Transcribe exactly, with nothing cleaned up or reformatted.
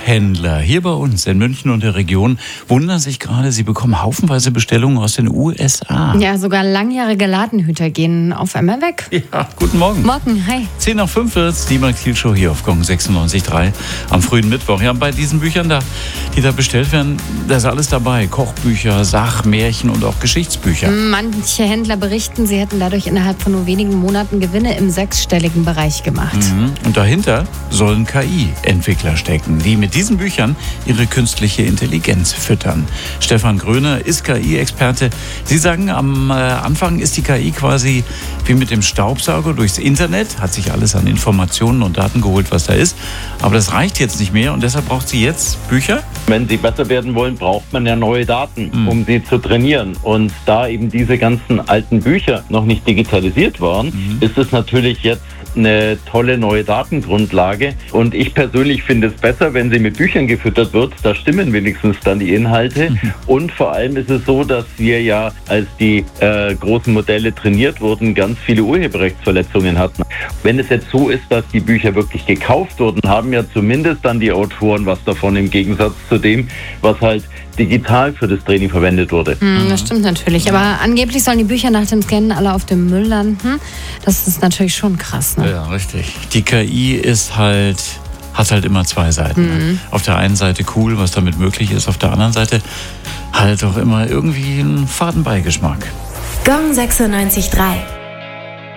Buchhändler hier bei uns in München und der Region wundern sich gerade, sie bekommen haufenweise Bestellungen aus den U S A. Ja, sogar langjährige Ladenhüter gehen auf einmal weg. Ja, guten Morgen. Morgen, hi. zehn nach fünf wird's, die Max-Kiel-Show hier auf Gong sechsundneunzig Komma drei am frühen Mittwoch. Ja, bei diesen Büchern, da, die da bestellt werden, da ist alles dabei. Kochbücher, Sach-, Märchen und auch Geschichtsbücher. Manche Händler berichten, sie hätten dadurch innerhalb von nur wenigen Monaten Gewinne im sechsstelligen Bereich gemacht. Mhm. Und dahinter sollen K I-Entwickler stecken, die mit diesen Büchern ihre künstliche Intelligenz füttern. Stefan Gröner ist K I-Experte. Sie sagen, am äh, Anfang ist die K I quasi wie mit dem Staubsauger durchs Internet, hat sich alles an Informationen und Daten geholt, was da ist. Aber das reicht jetzt nicht mehr und deshalb braucht sie jetzt Bücher? Wenn sie besser werden wollen, braucht man ja neue Daten, Mhm. um sie zu trainieren. Und da eben diese ganzen alten Bücher noch nicht digitalisiert waren, Mhm. ist es natürlich jetzt eine tolle neue Datengrundlage. Und ich persönlich finde es besser, wenn sie mit Büchern gefüttert wird. Da stimmen wenigstens dann die Inhalte. Mhm. Und vor allem ist es so, dass wir ja, als die äh, großen Modelle trainiert wurden, ganz viele Urheberrechtsverletzungen hatten. Wenn es jetzt so ist, dass die Bücher wirklich gekauft wurden, haben ja zumindest dann die Autoren was davon, im Gegensatz zu dem, was halt digital für das Training verwendet wurde. Hm, das stimmt natürlich. Aber angeblich sollen die Bücher nach dem Scannen alle auf dem Müll landen. Das ist natürlich schon krass, ne? Ja, richtig. Die K I ist halt, hat halt immer zwei Seiten. Mhm. Auf der einen Seite cool, was damit möglich ist, auf der anderen Seite halt auch immer irgendwie einen faden Beigeschmack. Gong sechsundneunzig Komma drei